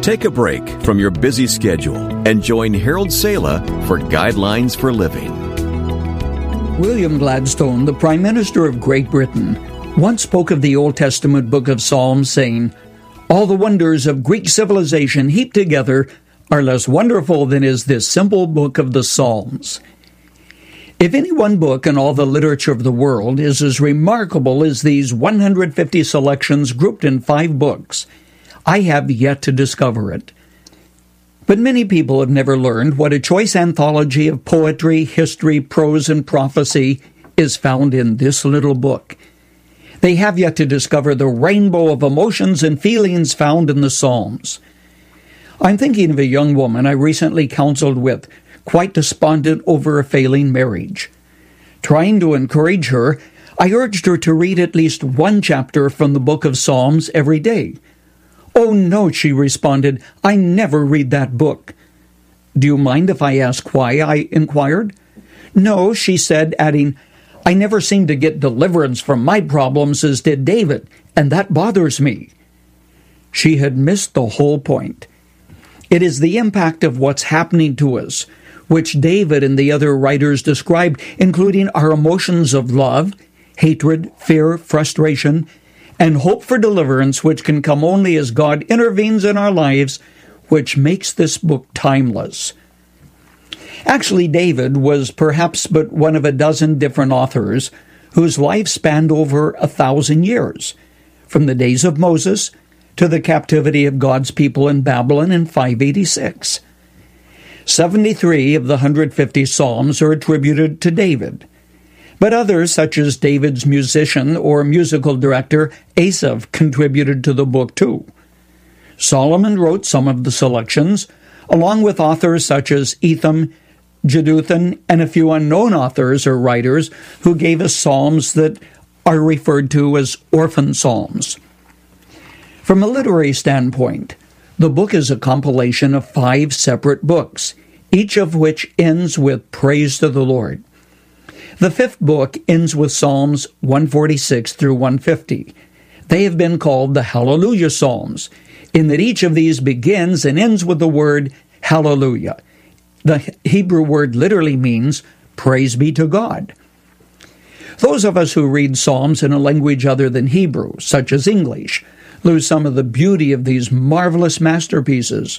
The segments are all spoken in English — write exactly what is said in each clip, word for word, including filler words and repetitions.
Take a break from your busy schedule and join Harold Sala for Guidelines for Living. William Gladstone, the Prime Minister of Great Britain, once spoke of the Old Testament book of Psalms, saying, "All the wonders of Greek civilization heaped together are less wonderful than is this simple book of the Psalms." If any one book in all the literature of the world is as remarkable as these one hundred fifty selections grouped in five books, I have yet to discover it. But many people have never learned what a choice anthology of poetry, history, prose, and prophecy is found in this little book. They have yet to discover the rainbow of emotions and feelings found in the Psalms. I'm thinking of a young woman I recently counseled with, quite despondent over a failing marriage. Trying to encourage her, I urged her to read at least one chapter from the book of Psalms every day. "Oh, no," she responded, "I never read that book." "Do you mind if I ask why?" I inquired. "No," she said, adding, "I never seem to get deliverance from my problems as did David, and that bothers me." She had missed the whole point. It is the impact of what's happening to us, which David and the other writers described, including our emotions of love, hatred, fear, frustration, and hope for deliverance, which can come only as God intervenes in our lives, which makes this book timeless. Actually, David was perhaps but one of a dozen different authors whose life spanned over a thousand years, from the days of Moses to the captivity of God's people in Babylon in five eighty-six. seventy-three of the one hundred fifty Psalms are attributed to David. But others, such as David's musician or musical director Asaph, contributed to the book too. Solomon wrote some of the selections, along with authors such as Etham, Jeduthun, and a few unknown authors or writers who gave us psalms that are referred to as orphan psalms. From a literary standpoint, the book is a compilation of five separate books, each of which ends with praise to the Lord. The fifth book ends with Psalms one forty-six through one fifty. They have been called the Hallelujah Psalms, in that each of these begins and ends with the word Hallelujah. The Hebrew word literally means praise be to God. Those of us who read Psalms in a language other than Hebrew, such as English, lose some of the beauty of these marvelous masterpieces.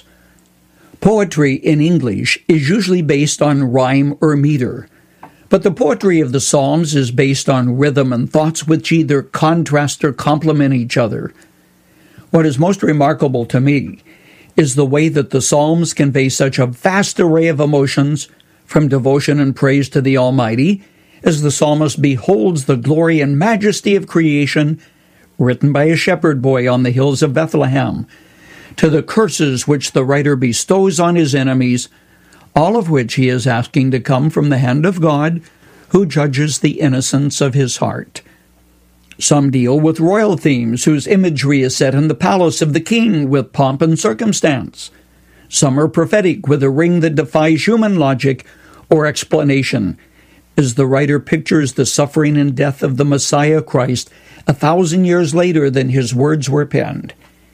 Poetry in English is usually based on rhyme or meter, but the poetry of the Psalms is based on rhythm and thoughts which either contrast or complement each other. What is most remarkable to me is the way that the Psalms convey such a vast array of emotions, from devotion and praise to the Almighty, as the psalmist beholds the glory and majesty of creation, written by a shepherd boy on the hills of Bethlehem, to the curses which the writer bestows on his enemies, all of which he is asking to come from the hand of God, who judges the innocence of his heart. Some deal with royal themes, whose imagery is set in the palace of the king with pomp and circumstance. Some are prophetic, with a ring that defies human logic or explanation, as the writer pictures the suffering and death of the Messiah Christ a thousand years later than his words were penned.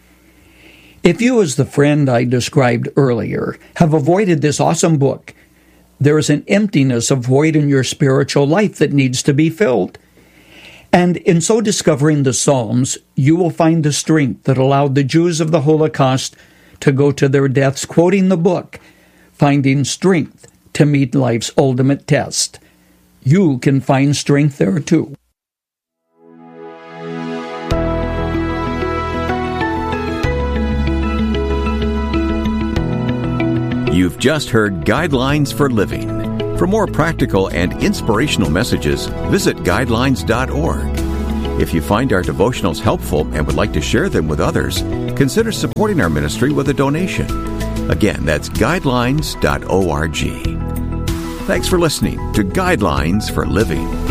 If you, as the friend I described earlier, have avoided this awesome book, there is an emptiness, a void in your spiritual life that needs to be filled. And in so discovering the Psalms, you will find the strength that allowed the Jews of the Holocaust to go to their deaths quoting the book, finding strength to meet life's ultimate test. You can find strength there too. You've just heard Guidelines for Living. For more practical and inspirational messages, visit guidelines dot org. If you find our devotionals helpful and would like to share them with others, consider supporting our ministry with a donation. Again, that's guidelines dot org. Thanks for listening to Guidelines for Living.